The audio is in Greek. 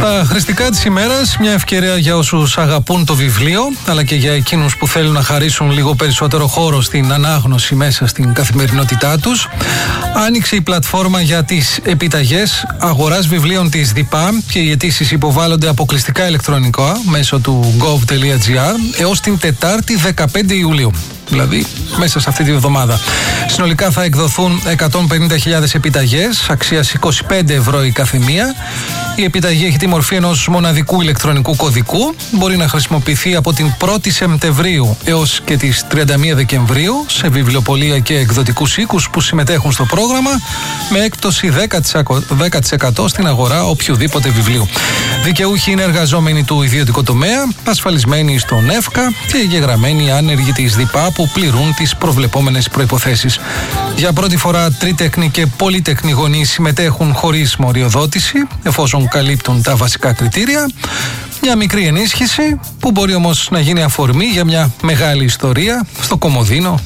Στα χρηστικά της ημέρας, μια ευκαιρία για όσους αγαπούν το βιβλίο, αλλά και για εκείνους που θέλουν να χαρίσουν λίγο περισσότερο χώρο στην ανάγνωση μέσα στην καθημερινότητά τους. Άνοιξε η πλατφόρμα για τις επιταγές αγοράς βιβλίων της ΔΥΠΑ και οι αιτήσεις υποβάλλονται αποκλειστικά ηλεκτρονικά μέσω του gov.gr έως την Τετάρτη 15 Ιουλίου. Δηλαδή μέσα σε αυτή τη εβδομάδα. Συνολικά θα εκδοθούν 150.000 επιταγές αξίας 25 ευρώ η καθεμία. Η επιταγή έχει τη μορφή ενός μοναδικού ηλεκτρονικού κωδικού. Μπορεί να χρησιμοποιηθεί από την 1η Σεπτεμβρίου έως και τις 31 Δεκεμβρίου σε βιβλιοπωλεία και εκδοτικούς οίκους που συμμετέχουν στο πρόγραμμα, με έκπτωση 10% στην αγορά οποιοδήποτε βιβλίου. Δικαιούχοι είναι εργαζόμενοι του ιδιωτικού τομέα, ασφαλισμένοι στον ΕΦΚΑ και εγγεγραμμένοι άνεργοι της ΔΥΠΑ που πληρούν τις προβλεπόμενες προϋποθέσεις. Για πρώτη φορά, τρίτεκνοι και πολύτεκνοι γονείς συμμετέχουν χωρίς μοριοδότηση, εφόσον καλύπτουν τα βασικά κριτήρια. Μια μικρή ενίσχυση που μπορεί όμως να γίνει αφορμή για μια μεγάλη ιστορία στο Κομοδίνο